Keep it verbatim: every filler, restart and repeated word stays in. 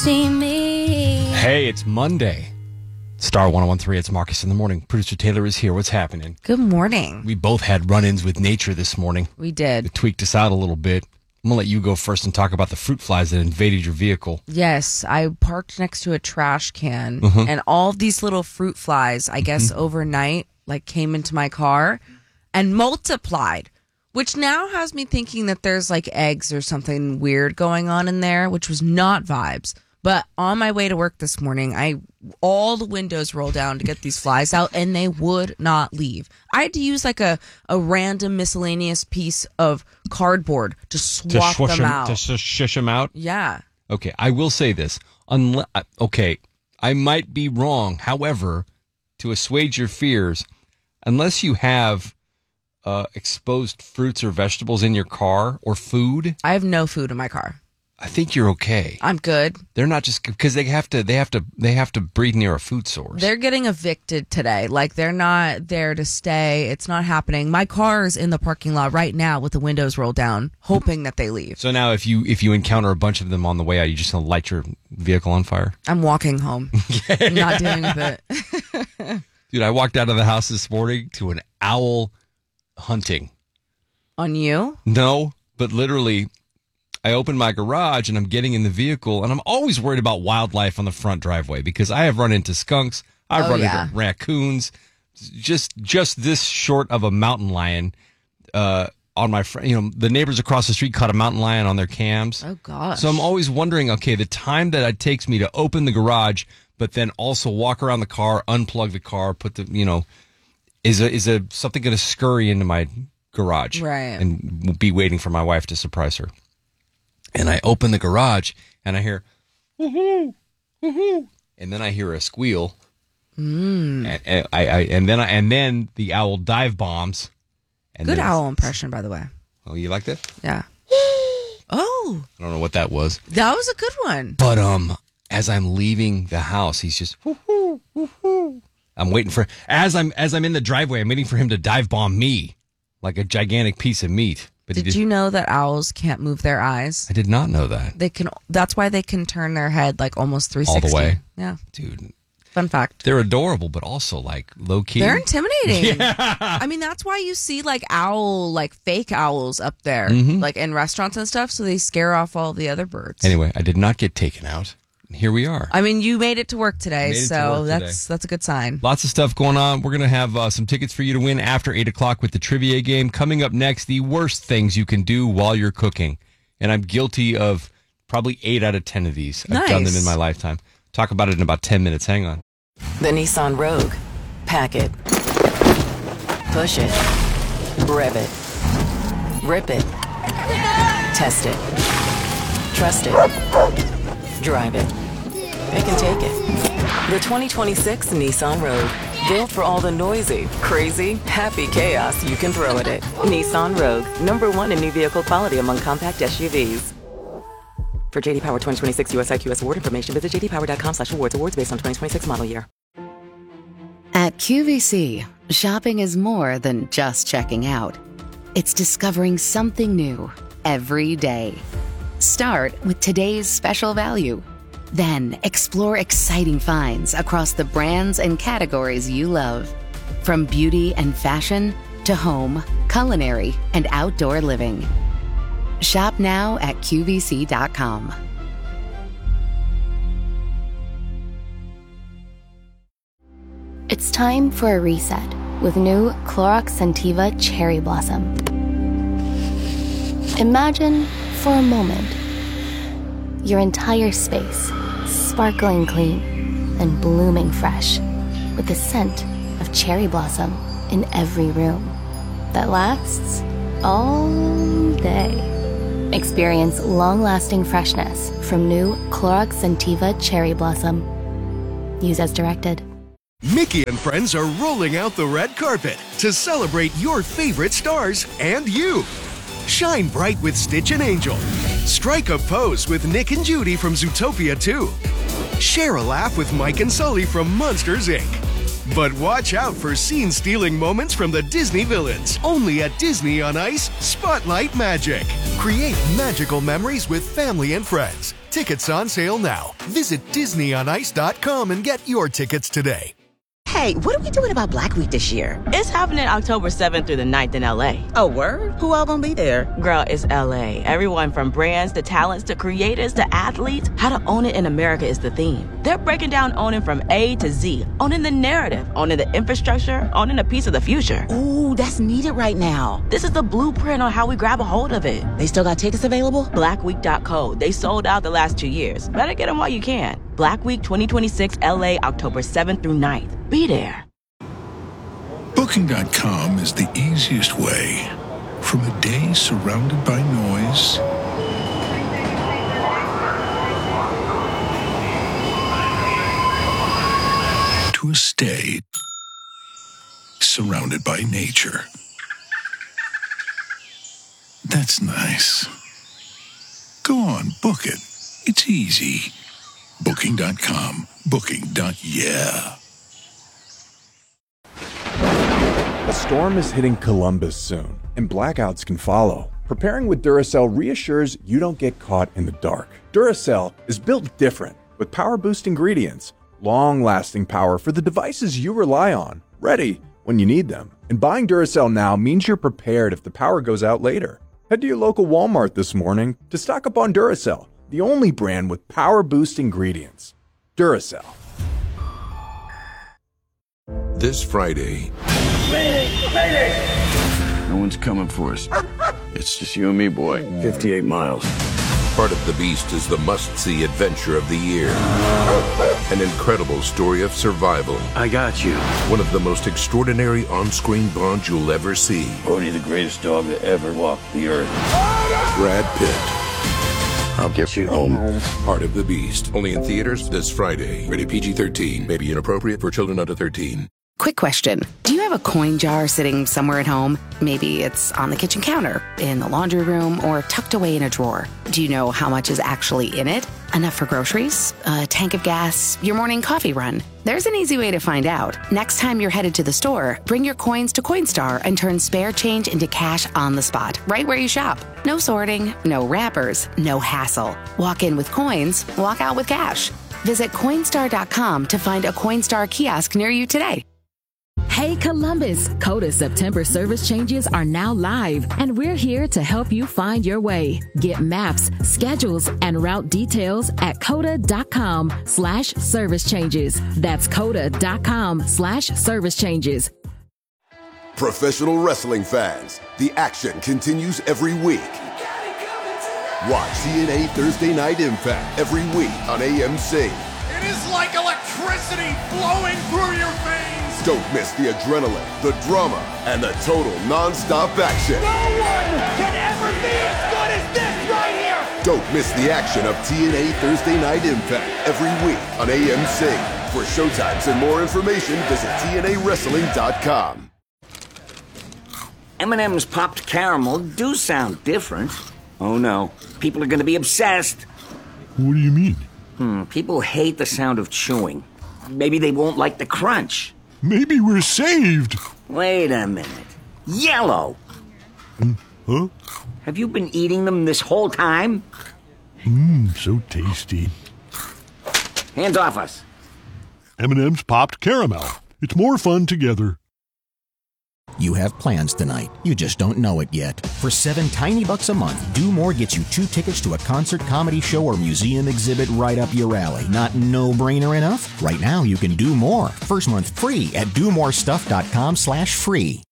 see me. Hey, it's Monday. Star one oh one three, it's Marcus in the morning. Producer Taylor is here. What's happening? Good morning. We both had run-ins with nature this morning. We did. It tweaked us out a little bit. I'm going to let you go first and talk about the fruit flies that invaded your vehicle. Yes, I parked next to a trash can, Mhm. and all of these little fruit flies, I guess Mhm. overnight, like came into my car and multiplied, which now has me thinking that there's like eggs or something weird going on in there, which was not vibes. But on my way to work this morning, I all the windows rolled down to get these flies out, and they would not leave. I had to use like a, a random miscellaneous piece of cardboard to swap to them them, out. To sh- shush them out? Yeah. Okay, I will say this. Unle- okay, I might be wrong. However, to assuage your fears, unless you have uh, exposed fruits or vegetables in your car or food, I have no food in my car. I think you're okay. I'm good. They're not just because they have to. They have to. They have to breed near a food source. They're getting evicted today. Like, they're not there to stay. It's not happening. My car is in the parking lot right now with the windows rolled down, hoping that they leave. So now, if you if you encounter a bunch of them on the way out, you just gonna light your vehicle on fire? I'm walking home. I'm not dealing with it. Dude, I walked out of the house this morning to an owl hunting. On you? No, but literally, I opened my garage and I'm getting in the vehicle, and I'm always worried about wildlife on the front driveway because I have run into skunks, I've Oh, run yeah. into raccoons, just just this short of a mountain lion. Uh, on my friend, you know, the neighbors across the street caught a mountain lion on their cams. Oh, gosh. So I'm always wondering, okay, the time that it takes me to open the garage, but then also walk around the car, unplug the car, put the, you know, is a, is a something going to scurry into my garage, Right. and be waiting for my wife to surprise her. And I open the garage and I hear, woohoo, woohoo, and then I hear a squeal. Mm. And, and I, I and then I, and then the owl dive bombs. And Good then- owl impression, by the way. Oh, you like that? Yeah. Oh, I don't know what that was. that was a good one. But um, as I'm leaving the house, he's just woohoo, woohoo. I'm waiting for as I'm as I'm in the driveway. I'm waiting for him to dive bomb me like a gigantic piece of meat. But he Did did- you know that owls can't move their eyes? I did not know that, They can. That's why they can turn their head like almost three sixty. all the way, Yeah. dude. Fun fact. They're adorable, but also like low key. They're intimidating. Yeah. I mean, that's why you see like owl, like fake owls up there, Mhm. like in restaurants and stuff, so they scare off all the other birds. Anyway, I did not get taken out. Here we are. I mean, you made it to work today, Made it to so work that's today. that's a good sign. Lots of stuff going on. We're going to have uh, some tickets for you to win after eight o'clock with the trivia game. Coming up next, the worst things you can do while you're cooking. And I'm guilty of probably eight out of ten of these. I've done them Nice. in my lifetime. Talk about it in about ten minutes. Hang on. The Nissan Rogue. Pack it. Push it. Rev it. Rip it. Test it. Trust it. Drive it. It can take it. The twenty twenty-six Nissan Rogue. Built for all the noisy, crazy, happy chaos you can throw at it. Nissan Rogue. Number one in new vehicle quality among compact S U Vs. For J D Power twenty twenty-six U S I Q S award information, visit j d power dot com slash awards. Awards based on twenty twenty-six model year. At Q V C, shopping is more than just checking out. It's discovering something new every day. Start with today's special value. Then explore exciting finds across the brands and categories you love. From beauty and fashion to home, culinary, and outdoor living. Shop now at Q V C dot com. It's time for a reset with new Clorox Scentiva Cherry Blossom. Imagine, for a moment, your entire space sparkling clean and blooming fresh with the scent of cherry blossom in every room that lasts all day. Experience long-lasting freshness from new Clorox Scentiva Cherry Blossom. Use as directed. Mickey and friends are rolling out the red carpet to celebrate your favorite stars and you. Shine bright with Stitch and Angel. Strike a pose with Nick and Judy from Zootopia two. Share a laugh with Mike and Sully from Monsters, Incorporated. But watch out for scene-stealing moments from the Disney villains. Only at Disney on Ice, Spotlight Magic. Create magical memories with family and friends. Tickets on sale now. Visit disney on ice dot com and get your tickets today. Hey, what are we doing about Black Week this year? It's happening October seventh through the ninth in L A. Oh, word? Who all gonna be there? Girl, it's L A. Everyone from brands to talents to creators to athletes. How to own it in America is the theme. They're breaking down owning from A to Z. Owning the narrative, owning the infrastructure, owning a piece of the future. Ooh, that's needed right now. This is the blueprint on how we grab a hold of it. They still got tickets available? black week dot co. They sold out the last two years. Better get them while you can. Black Week twenty twenty-six L A, October seventh through ninth. Be there. Booking dot com is the easiest way. From a day surrounded by noise to a stay surrounded by nature. That's nice. Go on, book it. It's easy. Booking dot com. Booking. Yeah. A storm is hitting Columbus soon, and blackouts can follow. Preparing with Duracell reassures you don't get caught in the dark. Duracell is built different, with power-boost ingredients, long-lasting power for the devices you rely on, ready when you need them. And buying Duracell now means you're prepared if the power goes out later. Head to your local Walmart this morning to stock up on Duracell, the only brand with power-boost ingredients. Duracell. This Friday... Mayday! Mayday! No one's coming for us. It's just you and me, boy. fifty-eight miles. Part of the Beast is the must-see adventure of the year. An incredible story of survival. I got you. One of the most extraordinary on-screen bonds you'll ever see. Bodhi, the greatest dog that ever walked the earth. Brad Pitt. I'll get you home. Part of the Beast. Only in theaters this Friday. Rated P G thirteen. May be inappropriate for children under thirteen. Quick question. Do you have a coin jar sitting somewhere at home? Maybe it's on the kitchen counter, in the laundry room, or tucked away in a drawer. Do you know how much is actually in it? Enough for groceries? A tank of gas? Your morning coffee run? There's an easy way to find out. Next time you're headed to the store, bring your coins to Coinstar and turn spare change into cash on the spot, right where you shop. No sorting, no wrappers, no hassle. Walk in with coins, walk out with cash. Visit Coinstar dot com to find a Coinstar kiosk near you today. Hey Columbus, Coda September service changes are now live, and we're here to help you find your way. Get maps, schedules, and route details at coda dot com slash service changes. That's coda dot com slash service changes. Professional wrestling fans, the action continues every week. Watch T N A Thursday Night Impact every week on A M C. It is like electricity flowing through your veins. Don't miss the adrenaline, the drama, and the total non-stop action. No one can ever be as good as this right here. Don't miss the action of T N A Thursday Night Impact every week on A M C. For showtimes and more information, visit T N A wrestling dot com. M and M's popped caramel do sound different. Oh no, people are going to be obsessed. What do you mean? Hmm, people hate the sound of chewing. Maybe they won't like the crunch. Maybe we're saved. Wait a minute. Yellow. Mm, huh? Have you been eating them this whole time? Mmm, so tasty. Hands off us. M and M's popped caramel. It's more fun together. You have plans tonight. You just don't know it yet. For seven tiny bucks a month, Do More gets you two tickets to a concert, comedy show, or museum exhibit right up your alley. Not no-brainer enough? Right now, you can do more. First month free at do more stuff dot com slash free.